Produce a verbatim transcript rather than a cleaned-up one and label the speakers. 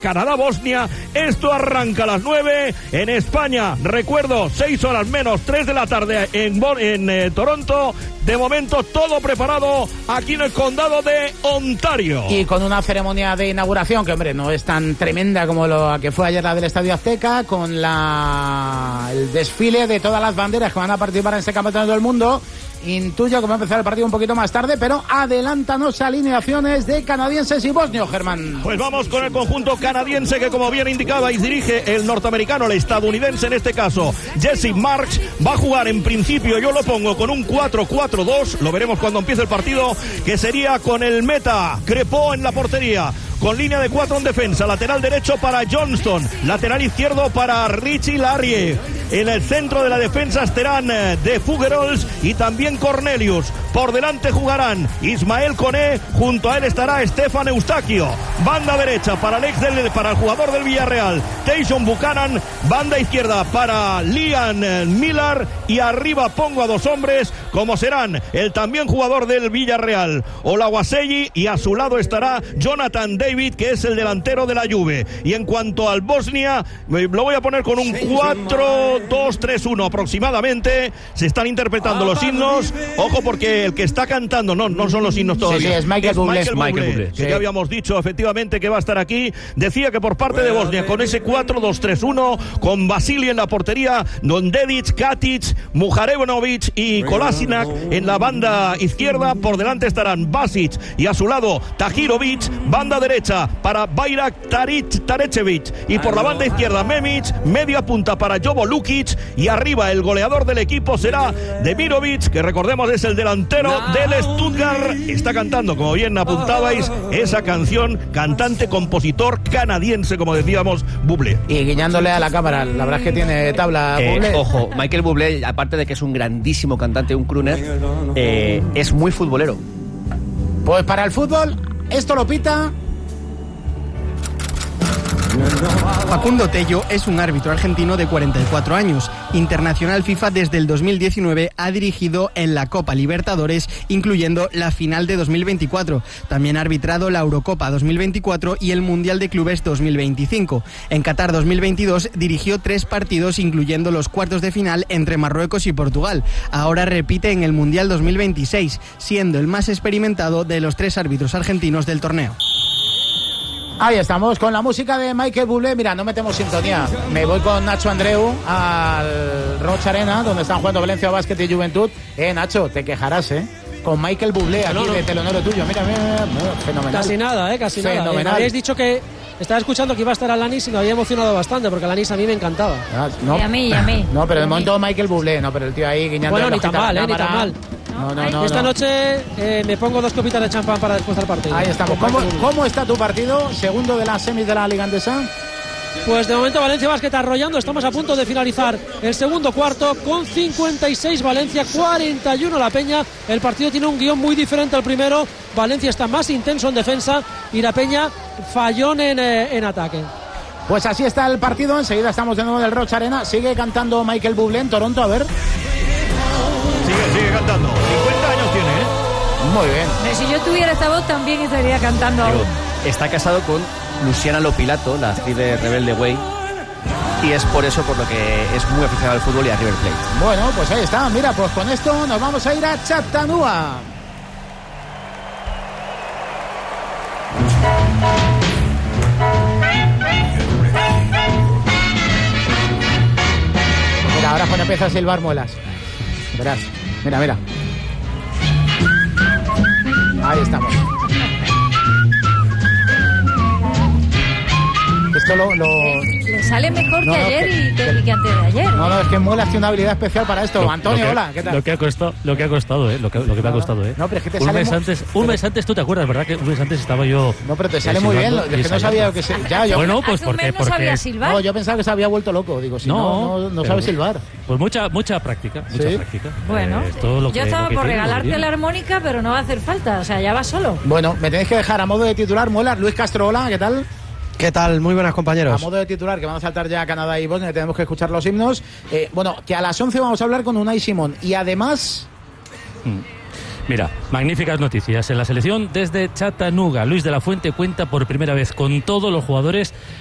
Speaker 1: Canadá-Bosnia, esto arranca a las nueve en España, recuerdo, seis horas menos, tres de la tarde en, en eh, Toronto. De momento todo preparado aquí en el condado de Ontario.
Speaker 2: Y con una ceremonia de inauguración que, hombre, no es tan tremenda como lo que fue ayer la del Estadio Azteca, con la el desfile de todas las banderas que van a participar en este campeonato del mundo. Intuyo que va a empezar el partido un poquito más tarde, pero adelántanos alineaciones de canadienses y bosnios, Germán.
Speaker 1: Pues vamos con el conjunto canadiense que, como bien indicabais, dirige el norteamericano, el estadounidense en este caso, Jesse Marks. Va a jugar en principio, yo lo pongo con un cuatro cuatro dos, lo veremos cuando empiece el partido, que sería con el meta Crepeau en la portería, con línea de cuatro en defensa, lateral derecho para Johnston, lateral izquierdo para Richie Larrier. En el centro de la defensa estarán de Fougerols y también Cornelius. Por delante jugarán Ismael Koné, junto a él estará Stefan Eustaquio. Banda derecha para el, ex del, para el jugador del Villarreal, Tyson Buchanan. Banda izquierda para Liam Miller. Y arriba pongo a dos hombres, como serán el también jugador del Villarreal, Olawaseyi, y a su lado estará Jonathan David, que es el delantero de la Juve. Y en cuanto al Bosnia, lo voy a poner con un cuatro dos tres uno aproximadamente. Se están interpretando los himnos. Ojo, porque el que está cantando no, no son los himnos todavía.
Speaker 2: Sí, sí, es Michael Bublé.
Speaker 1: Michael Bublé, que sí. Ya habíamos dicho efectivamente que va a estar aquí. Decía que por parte de Bosnia, con ese cuatro dos tres uno, con Vasili en la portería, Don Dedic, Katic, Mujarevnovic y Kolasinac en la banda izquierda. Por delante estarán Basic y a su lado Tahirovic. Banda derecha para Bayrak Taric, Tarecevic, y por la banda izquierda Memic. Media punta para Jovo Lukic, y arriba el goleador del equipo será Demirovic, que recordemos es el delantero del Stuttgart. Está cantando, como bien apuntabais, esa canción, cantante, compositor canadiense, como decíamos, Bublé.
Speaker 2: Y guiñándole a la cámara, la verdad es que tiene tabla
Speaker 3: eh,
Speaker 2: Bublé.
Speaker 3: Ojo, Michael Bublé, aparte de que es un grandísimo cantante, un crooner, eh, es muy futbolero.
Speaker 2: Pues para el fútbol, esto lo pita
Speaker 4: Facundo Tello es un árbitro argentino de cuarenta y cuatro años. Internacional FIFA desde el dos mil diecinueve, ha dirigido en la Copa Libertadores, incluyendo la final de dos mil veinticuatro. También ha arbitrado la Eurocopa dos mil veinticuatro y el Mundial de Clubes dos mil veinticinco. En Qatar dos mil veintidós dirigió tres partidos, incluyendo los cuartos de final entre Marruecos y Portugal. Ahora repite en el Mundial dos mil veintiséis, siendo el más experimentado de los tres árbitros argentinos del torneo.
Speaker 2: Ahí estamos con la música de Michael Bublé. Mira, no metemos sintonía. Me voy con Nacho Andreu al Roig Arena, donde están jugando Valencia Basket y Juventud. Eh, Nacho, te quejarás, ¿eh? Con Michael Bublé aquí no, no. de telonero tuyo. Mira, mira, mira, fenomenal.
Speaker 5: Casi nada, ¿eh? Casi
Speaker 2: fenomenal.
Speaker 5: nada. Me habéis dicho que estaba escuchando que iba a estar Alanis y me había emocionado bastante, porque Alanis a mí me encantaba.
Speaker 2: Ah, no,
Speaker 6: y a mí, y a mí.
Speaker 2: No, pero de momento Michael Bublé, no, pero el tío ahí guiñando.
Speaker 5: Bueno, ni tan mal, ¿eh? Ni tan mal.
Speaker 2: No, no, no,
Speaker 5: Esta
Speaker 2: no.
Speaker 5: noche eh, me pongo dos copitas de champán para después del partido.
Speaker 2: Ahí estamos. ¿Cómo, ¿Cómo está tu partido? Segundo de las semis de la Liga Andesa.
Speaker 5: Pues de momento Valencia Basket arrollando. Estamos a punto de finalizar el segundo cuarto con cincuenta y seis Valencia, cuarenta y uno la Peña. El partido tiene un guión muy diferente al primero. Valencia está más intenso en defensa y la Peña fallón en, eh, en ataque.
Speaker 2: Pues así está el partido. Enseguida estamos de nuevo en el Roig Arena. Sigue cantando Michael Bublé en Toronto, a ver.
Speaker 1: Sigue, sigue cantando. cincuenta años tiene, ¿eh?
Speaker 2: Muy bien.
Speaker 6: Pero si yo tuviera esta voz también estaría cantando.
Speaker 3: Digo, está casado con Luciana Lopilato, la actriz de Rebelde Way, y es por eso por lo que es muy aficionado al fútbol y a River Plate.
Speaker 2: Bueno, pues ahí está. Mira, pues con esto nos vamos a ir a Chattanooga. Mira, ahora cuando empieza a silbar muelas. Verás. Mira, mira. Ahí estamos. Esto lo... lo...
Speaker 6: Le sale mejor
Speaker 2: no,
Speaker 6: que
Speaker 2: no,
Speaker 6: ayer
Speaker 2: que,
Speaker 6: y, que,
Speaker 2: que,
Speaker 6: y que antes de ayer.
Speaker 2: No, no, es que Muelas tiene una habilidad especial para esto.
Speaker 7: Lo,
Speaker 2: Antonio,
Speaker 7: lo que,
Speaker 2: hola, ¿qué tal?
Speaker 7: Lo que ha costado, lo que ha costado, ¿eh? Lo que, lo que me ha costado, ¿eh?
Speaker 2: No, pero es que te
Speaker 7: un
Speaker 2: sale
Speaker 7: mes
Speaker 2: muy...
Speaker 7: antes, un mes antes, ¿tú te acuerdas, verdad? Que un mes antes estaba yo...
Speaker 2: No, pero te sale muy bien. Es que no sabía lo que se... Ya, yo...
Speaker 7: Bueno, pues
Speaker 6: Hace un
Speaker 7: porque...
Speaker 6: mes no
Speaker 7: porque...
Speaker 6: sabía silbar.
Speaker 2: No, yo pensaba que se había vuelto loco. Digo, si no, no, no, no sabe silbar.
Speaker 7: Pues mucha mucha práctica, mucha
Speaker 2: ¿Sí?
Speaker 7: práctica.
Speaker 6: Bueno,
Speaker 7: eh, todo lo
Speaker 6: yo
Speaker 7: que,
Speaker 6: estaba
Speaker 7: lo que
Speaker 6: por
Speaker 7: tiene,
Speaker 6: regalarte la armónica, pero no va a hacer falta. O sea, ya va solo.
Speaker 2: Bueno, me tenéis que dejar a modo de titular, Muelas. Luis Castro, hola, ¿qué tal?
Speaker 8: ¿Qué tal? Muy buenas, compañeros.
Speaker 2: A modo de titular, que van a saltar ya a Canadá y Bosnia, tenemos que escuchar los himnos. Eh, bueno, que a las once vamos a hablar con Unai Simón. Y además...
Speaker 7: Hmm. Mira, magníficas noticias. En la selección desde Chattanooga, Luis de la Fuente cuenta por primera vez con todos los jugadores